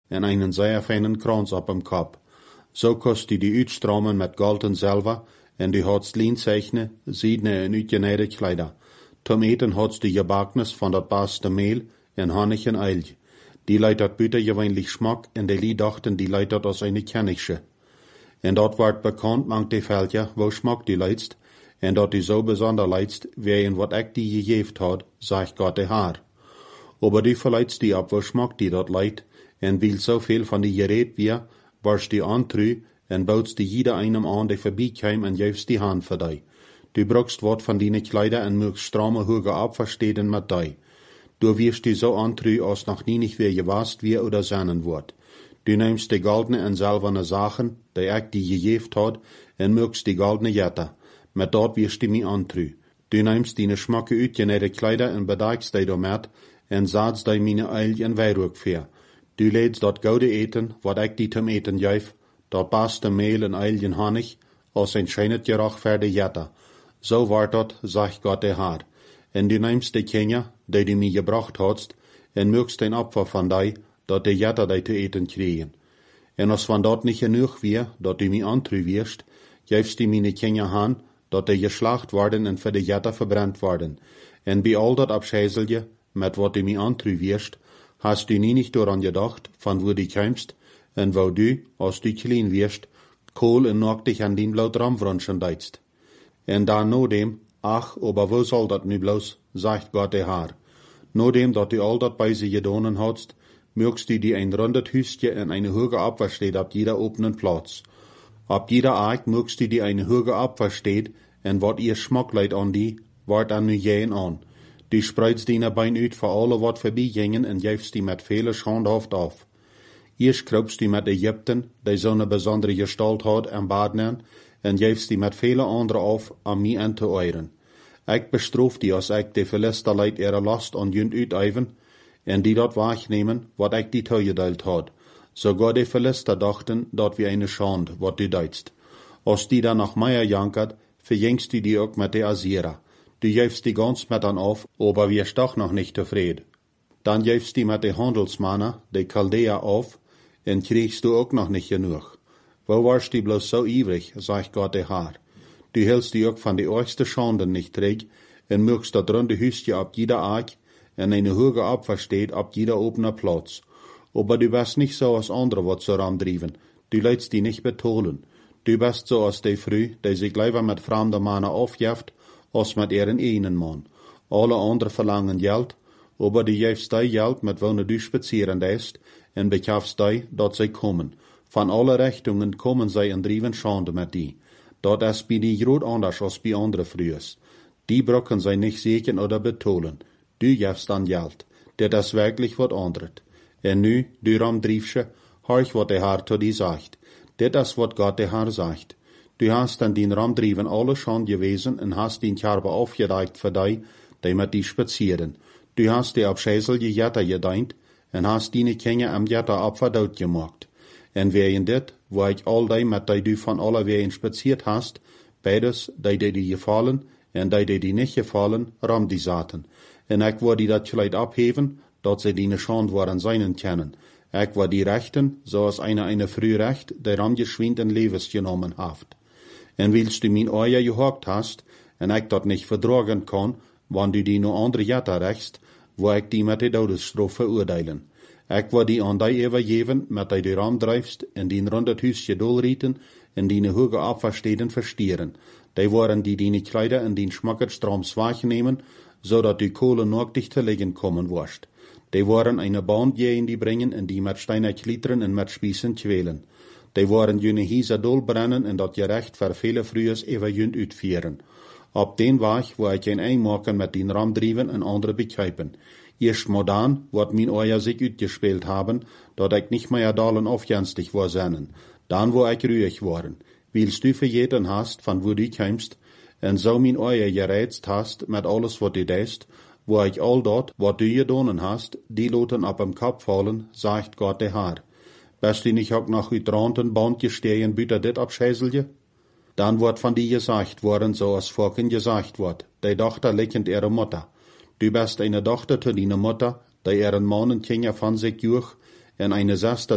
en einen sehr feinen Kranz op hem Kopf. So kost die uitstromen met gold en zilver, en die had lienzeichnen, ziedne en uitgenäide Kleider. Zum Eten had die gebaknis van dat beste Mehl en Honig en Eil. Die Leute dat buiten gewöhnlich Schmack, en die dachten die Leute dat als eine Kennische. En dat werd bekannt mang die Veldje, wo Schmack die leidst, en dat die so besonder leidst, wie wat ik die gegeven had, sagt Gott de Haar. Aber die verleidst die ab, wo Schmack die dat leid, en wil so viel van die gereed wie, warst die antrü, en bautst die jeder einem an, der vorbeikäm, en jefst die Hand für die. Du brauchst wat van die Kleider en mögst stramme Hüge abverstehen mit die. Du wirst die so antrü, als noch nie nicht wer gewast wie oder seinen wird. Du nimmst die goldene en silberne Sachen, die ich die gegeben hat, en mögst die goldene Jette. Mit dort wirst du mich antrü. Du nimmst die schmacke uitgenäide Kleider en bedeikst die damit, en zaadst die meine Eil en Weihrug für. Du lädst dort goude eten, wat ik die zum eten geef, dat beste Mehl en Eil en Honig, als ein scheinet gerach für die Jette. So wart dat, sagt Gott der Haar. En du nimmst die Kinder, die du mir gebracht hast, en mögst den Opfer von die, dat die Jette die zu eten kriegen. En als van dat nicht genug wie, dat du mir antrü wirst, geefst du meine Kinder han, dat die geschlacht worden en für die Jette verbrannt worden. En bei all dat Abscheiselje, met wat du mir antrü wirst, hast du nie nicht daran gedacht, von wo du kämst, en wo du, als du klein wirst, Kohl en nog dich an den blaut Ramwrunschen deitst. En dan no dem, ach, aber wo soll dat nu bloß, sagt Gott der Haar. No dem, dat du all dat bei sie gedonen hast, mögst du die ein rundet Hüstje en eine Hüge abversteht ab jeder openen Platz. Ab jeder Ark mögst du die eine Hüge abversteht, en wat ihr Schmackleid an die, wart an nu jähen an. Du spreidst die Bein uit voor alle wat vorbeigingen en geefst die met vele schandhaft af. Eerst kroopst die met Egypten, die zo'n besondere gestalt had en badnen, en geefst die met vele andere af aan mij en te euren. Ik bestroof die als ik de Philisterleid ihre last aan junt uiteven, en die dat wahrnehmen, wat ik die toegedeeld had. Sogar de Philister dachten, dat wie eine Schande, wat du deitst. Als die dan nach Meier jankert, verjengst du die ook met de Assyrer. Du geefst die ganz met an auf, aber wirst doch noch nicht tevreden. Dann geefst die met de Handelsmannen, de Chaldea auf, en kriegst du ook noch nicht genug. Wo warst du bloß so ivrig, sagt Gott der Haar. Du hältst die ook van de ergste Schanden nicht träg, en mögst dat runde Hüstje ab jeder Ark, en eine Hüge abversteht ab jeder opener Platz. Aber du bist nicht so als andere wat so ramdriven, du leidst die nicht betolen. Du bist so als de Früh, die sich lieber mit fremden Mannen aufjeft, als met ihren einen Mann. Alle anderen verlangen Geld, aber du geefst die Geld met wanneer du spazieren ist, en bekafst die, dat zij kommen. Van alle Richtungen kommen zij en driven Schande met die. Dat is bij die groot anders als bij andere Frühers. Die brocken zij nicht seken oder betolen. Du geefst dan Geld. Dit is wirklich wat anderes. En nu, du ramdriefsche, horch wat de Haar tot die sagt. Dit is wat Gott de Haar sagt. Du hast an den Ramdriven alle schon gewesen en hast den Kerbe aufgedeikt für die mit die spazieren. Du hast die Abscheißel die Jetta gedeint en hast die Kinder am Jetta abverdaut gemacht. En während dit, wo ich all die mit die du von alle wegen spaziert hast, beides, die gefallen en die nicht gefallen, ram die zaten. En ich wo die dat gleich abheven, dat sie die Schand waren seinen kennen. Ich wo die Rechten, so als eine Frührecht, der ram geschwind en Levens genommen haft. En willst du mein Eier gehockt hast, en ich dat nicht verdragen kann, wann du die no andere Jetta rächst, wo ich die mit der Todesstrafe verurteilen. Ich wo die an die übergeben, mit die Ram dreifst, en die rundet Hüsje dolrieten, en die Hüge abverstehen verstieren. Die waren die Kleider en die schmackert strams wahrnehmen, so dat die Kohle noch dich zu legen kommen warst. Die waren eine Band in die bringen, en die mit Steiner klittern en mit Spießen quälen. Die waren jene Hiese dolbrennen en dat gerecht voor viele Frühers even junt uitvieren. Op den Weg, wo ich ein Einmaken mit den Ramdriven en andere begreifen. Erst mal dann, wat mein Eier sich uitgespielt haben, dat ich nicht mehr dalen aufjenstig war sennen. Dann, wo ich ruhig waren. Willst du für jeden hast, von wo du kämst, en so mein Eier gereizt hast, mit alles, wat du deist, wo ich all dort, wat du gedonen hast, die loten ab dem Kopf fallen, sagt Gott der Haar. Bist du nicht auch noch uitranten Band gestehen, büter dit abscheiselje? Dann wird von die gesagt worden, so als vorhin gesagt wird, die Tochter liegend ihre Mutter. Du bist eine Tochter zu deiner Mutter, die ihren Mann und Kinder von sich durch, en eine Schwester